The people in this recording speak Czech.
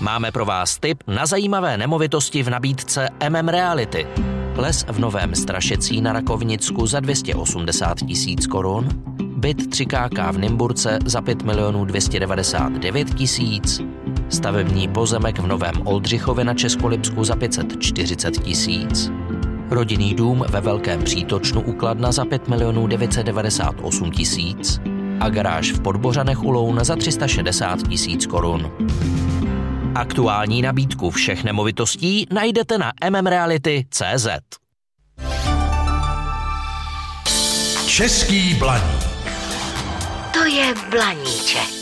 Máme pro vás tip na zajímavé nemovitosti v nabídce Reality. Les v Novém Strašecí na Rakovnicku za 280 000 korun, byt 3KK v Nymburce za 5 299 000, stavební pozemek v Novém Oldřichově na Českolipsku za 540 000, rodinný dům ve Velkém Přítočnu u Kladna za 5 998 000 a garáž v Podbořanech u Loun za 360 000 korun. Aktuální nabídku všech nemovitostí najdete na mmreality.cz. Český Blaník. To je Blaníček.